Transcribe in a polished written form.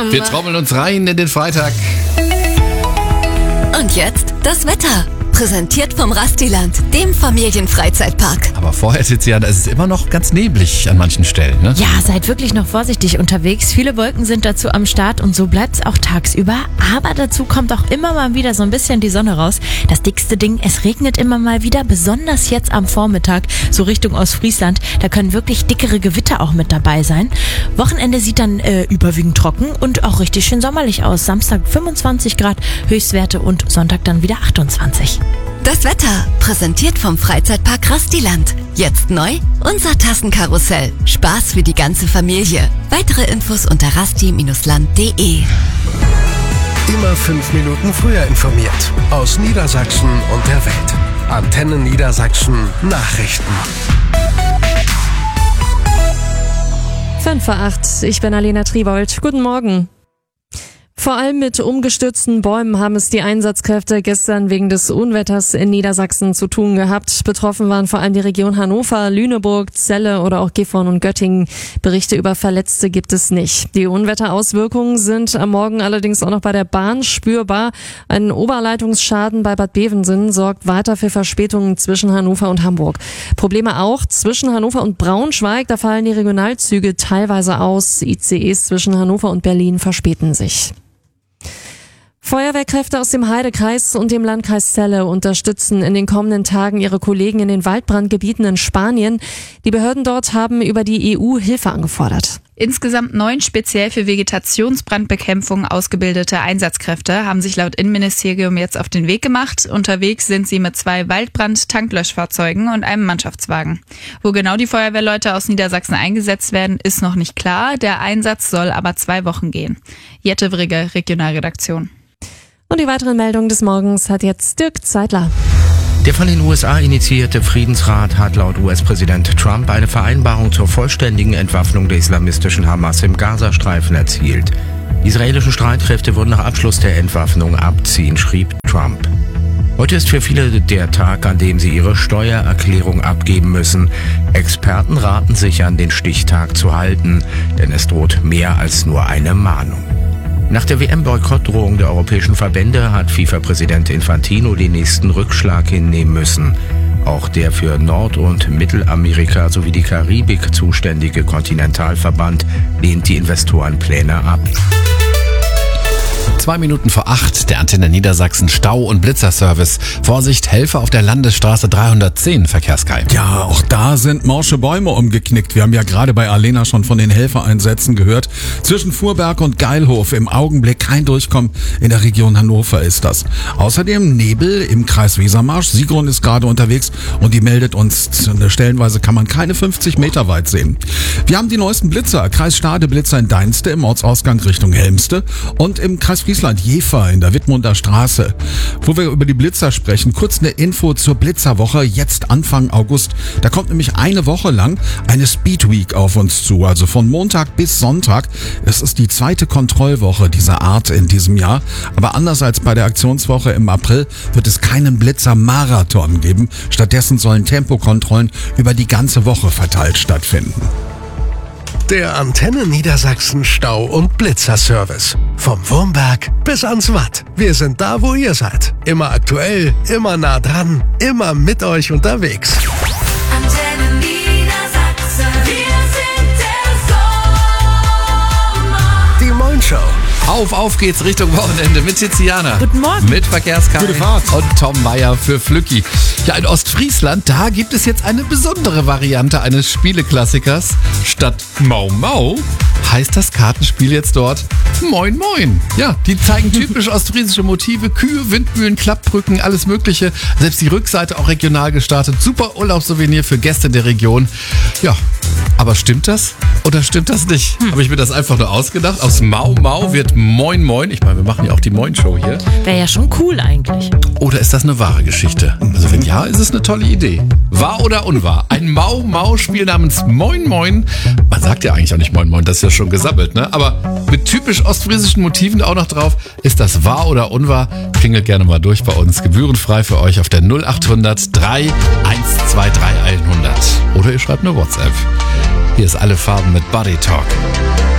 Wir trommeln uns rein in den Freitag. Und jetzt das Wetter. Präsentiert vom Rastiland, dem Familienfreizeitpark. Aber vorher, Tiziana, es ist immer noch ganz neblig an manchen Stellen, ne? Ja, seid wirklich noch vorsichtig unterwegs. Viele Wolken sind dazu am Start und so bleibt's auch tagsüber. Aber dazu kommt auch immer mal wieder so ein bisschen die Sonne raus. Das dickste Ding, es regnet immer mal wieder, besonders jetzt am Vormittag, so Richtung Ostfriesland. Da können wirklich dickere Gewitter auch mit dabei sein. Wochenende sieht dann überwiegend trocken und auch richtig schön sommerlich aus. Samstag 25 Grad Höchstwerte und Sonntag dann wieder 28. Das Wetter, präsentiert vom Freizeitpark Rastiland. Jetzt neu, unser Tassenkarussell. Spaß für die ganze Familie. Weitere Infos unter rasti-land.de. Immer 5 Minuten früher informiert. Aus Niedersachsen und der Welt. Antenne Niedersachsen Nachrichten. 5:08, ich bin Alena Triebold. Guten Morgen. Vor allem mit umgestürzten Bäumen haben es die Einsatzkräfte gestern wegen des Unwetters in Niedersachsen zu tun gehabt. Betroffen waren vor allem die Region Hannover, Lüneburg, Celle oder auch Gifhorn und Göttingen. Berichte über Verletzte gibt es nicht. Die Unwetterauswirkungen sind am Morgen allerdings auch noch bei der Bahn spürbar. Ein Oberleitungsschaden bei Bad Bevensen sorgt weiter für Verspätungen zwischen Hannover und Hamburg. Probleme auch zwischen Hannover und Braunschweig. Da fallen die Regionalzüge teilweise aus. ICEs zwischen Hannover und Berlin verspäten sich. Feuerwehrkräfte aus dem Heidekreis und dem Landkreis Celle unterstützen in den kommenden Tagen ihre Kollegen in den Waldbrandgebieten in Spanien. Die Behörden dort haben über die EU Hilfe angefordert. Insgesamt 9 speziell für Vegetationsbrandbekämpfung ausgebildete Einsatzkräfte haben sich laut Innenministerium jetzt auf den Weg gemacht. Unterwegs sind sie mit 2 Waldbrand-Tanklöschfahrzeugen und einem Mannschaftswagen. Wo genau die Feuerwehrleute aus Niedersachsen eingesetzt werden, ist noch nicht klar. Der Einsatz soll aber 2 Wochen gehen. Jette Wrigge, Regionalredaktion. Und die weiteren Meldungen des Morgens hat jetzt Dirk Zeitler. Der von den USA initiierte Friedensrat hat laut US-Präsident Trump eine Vereinbarung zur vollständigen Entwaffnung der islamistischen Hamas im Gazastreifen erzielt. Die israelischen Streitkräfte würden nach Abschluss der Entwaffnung abziehen, schrieb Trump. Heute ist für viele der Tag, an dem sie ihre Steuererklärung abgeben müssen. Experten raten sich an, den Stichtag zu halten, denn es droht mehr als nur eine Mahnung. Nach der WM-Boykottdrohung der europäischen Verbände hat FIFA-Präsident Infantino den nächsten Rückschlag hinnehmen müssen. Auch der für Nord- und Mittelamerika sowie die Karibik zuständige Kontinentalverband lehnt die Investorenpläne ab. 2 Minuten vor 8, der Antenne Niedersachsen Stau- und Blitzerservice. Vorsicht, Helfer auf der Landesstraße 310, Verkehrskai. Ja, auch da sind morsche Bäume umgeknickt. Wir haben ja gerade bei Alena schon von den Helfereinsätzen gehört. Zwischen Fuhrberg und Geilhof im Augenblick kein Durchkommen. In der Region Hannover ist das. Außerdem Nebel im Kreis Wesermarsch. Sigrun ist gerade unterwegs und die meldet uns, stellenweise kann man keine 50 Meter weit sehen. Wir haben die neuesten Blitzer. Kreis Stade Blitzer in Deinste im Ortsausgang Richtung Helmste und im Kreis Friesland Jever in der Wittmunder Straße. Wo wir über die Blitzer sprechen, kurz eine Info zur Blitzerwoche, jetzt Anfang August. Da kommt nämlich eine Woche lang eine Speed Week auf uns zu, also von Montag bis Sonntag. Es ist die 2. Kontrollwoche dieser Art in diesem Jahr. Aber anders als bei der Aktionswoche im April wird es keinen Blitzer-Marathon geben. Stattdessen sollen Tempokontrollen über die ganze Woche verteilt stattfinden. Der Antenne Niedersachsen Stau- und Blitzerservice. Vom Wurmberg bis ans Watt. Wir sind da, wo ihr seid. Immer aktuell, immer nah dran, immer mit euch unterwegs. Antenne Niedersachsen, wir sind der Sommer. Die Moin Show. Auf geht's Richtung Wochenende mit Tiziana. Guten Morgen. Mit Verkehrskai. Gute Fahrt. Und Tom Meyer für Flücki. Ja, in Ostfriesland, da gibt es jetzt eine besondere Variante eines Spieleklassikers. Statt Mau Mau heißt das Kartenspiel jetzt dort Moin Moin. Ja, die zeigen typisch ostfriesische Motive. Kühe, Windmühlen, Klappbrücken, alles mögliche. Selbst die Rückseite auch regional gestartet. Super Urlaubssouvenir für Gäste der Region. Ja, aber stimmt das oder stimmt das nicht? Habe ich mir das einfach nur ausgedacht? Aus Mau Mau wird Moin Moin. Ich meine, wir machen ja auch die Moin-Show hier. Wäre ja schon cool eigentlich. Oder ist das eine wahre Geschichte? Also wenn ja, ist es eine tolle Idee. Wahr oder unwahr? Ein Mau-Mau-Spiel namens Moin Moin. Man sagt ja eigentlich auch nicht Moin Moin, das ist ja schon gesammelt, ne? Aber mit typisch ostfriesischen Motiven auch noch drauf. Ist das wahr oder unwahr? Klingelt gerne mal durch bei uns. Gebührenfrei für euch auf der 0800 3123 100. Oder ihr schreibt eine WhatsApp. Hier ist Alle Farben mit Body Talk.